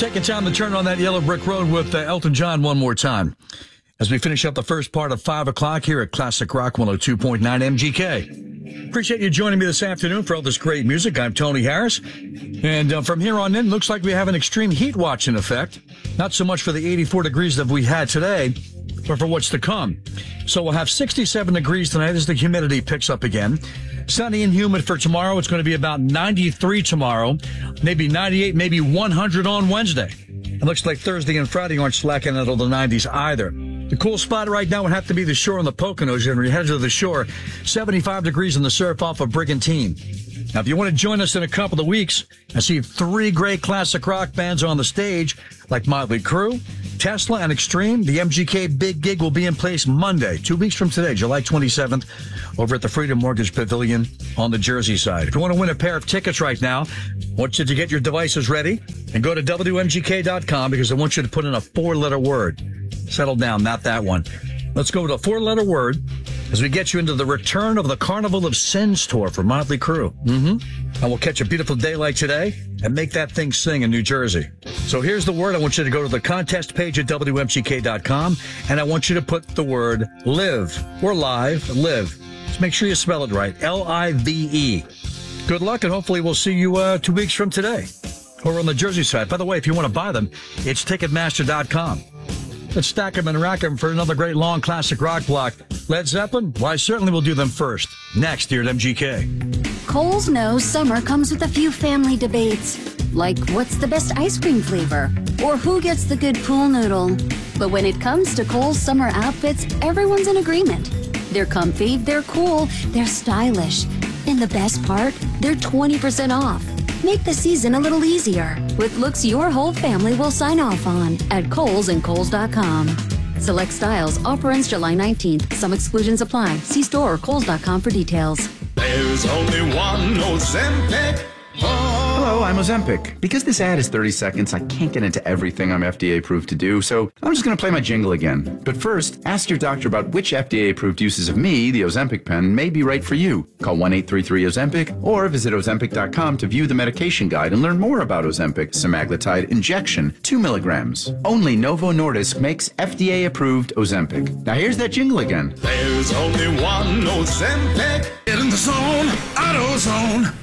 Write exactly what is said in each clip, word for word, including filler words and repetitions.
Taking time to turn on that yellow brick road with uh, Elton John one more time as we finish up the first part of five o'clock here at Classic Rock one oh two point nine M G K. Appreciate you joining me this afternoon for all this great music. I'm Tony Harris. And uh, from here on in, looks like we have an extreme heat watch in effect. Not so much for the eighty-four degrees that we had today, but for what's to come. So we'll have sixty-seven degrees tonight as the humidity picks up again. Sunny and humid for tomorrow. It's going to be about ninety-three tomorrow, maybe ninety-eight, maybe one hundred on Wednesday. It looks like Thursday and Friday aren't slacking out of the nineties either. The cool spot right now would have to be the shore on the Poconos. When you head to the shore, seventy-five degrees in the surf off of Brigantine. Now, if you want to join us in a couple of weeks and see three great classic rock bands on the stage, like Motley Crue, Tesla, and Extreme, the M G K Big Gig will be in place Monday, two weeks from today, July twenty-seventh, over at the Freedom Mortgage Pavilion on the Jersey side. If you want to win a pair of tickets right now, I want you to get your devices ready and go to W M G K dot com because I want you to put in a four-letter word. Settle down, not that one. Let's go with a four-letter word as we get you into the return of the Carnival of Sins tour for Motley Crue. Mm-hmm. And we'll catch a beautiful day like today and make that thing sing in New Jersey. So here's the word. I want you to go to the contest page at W M G K dot com, and I want you to put the word live or live, live. Just make sure you spell it right, L I V E. Good luck, and hopefully we'll see you uh, two weeks from today over on the Jersey side. By the way, if you want to buy them, it's Ticketmaster dot com. Let's stack them and rack them for another great long classic rock block. Led Zeppelin? Why, certainly we'll do them first. Next here at M G K. Kohl's knows summer comes with a few family debates, like what's the best ice cream flavor, or who gets the good pool noodle. But when it comes to Kohl's summer outfits, everyone's in agreement. They're comfy, they're cool, they're stylish. And the best part, they're twenty percent off. Make the season a little easier with looks your whole family will sign off on at Kohl's and Kohl's dot com. Select styles. Offer ends July nineteenth. Some exclusions apply. See store or Kohl's dot com for details. There's only one Ozempic. Oh. Hello, I'm Ozempic. Because this ad is thirty seconds, I can't get into everything I'm F D A approved to do, so I'm just going to play my jingle again. But first, ask your doctor about which F D A approved uses of me, the Ozempic pen, may be right for you. Call one eight three three Ozempic or visit Ozempic dot com to view the medication guide and learn more about Ozempic semaglutide injection, two milligrams. Only Novo Nordisk makes F D A approved Ozempic. Now here's that jingle again. There's only one Ozempic. Get in the zone, AutoZone.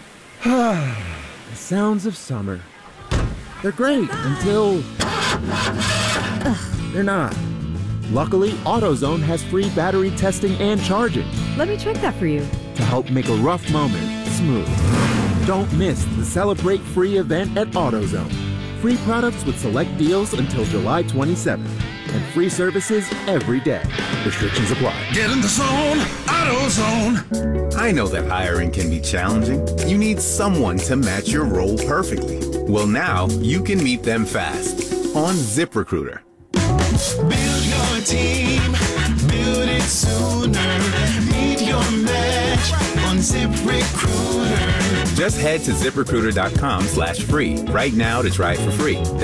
The sounds of summer. They're great until they're not. Luckily, AutoZone has free battery testing and charging Let me check that for you. to help make a rough moment smooth. Don't miss the Celebrate Free event at AutoZone. Free products with select deals until July twenty-seventh. And free services every day. Restrictions apply. Get in the zone, AutoZone. I know that hiring can be challenging. You need someone to match your role perfectly. Well, now you can meet them fast on ZipRecruiter. Build your team, build it sooner. Meet your match on ZipRecruiter. Just head to ZipRecruiter dot com slash free right now to try it for free.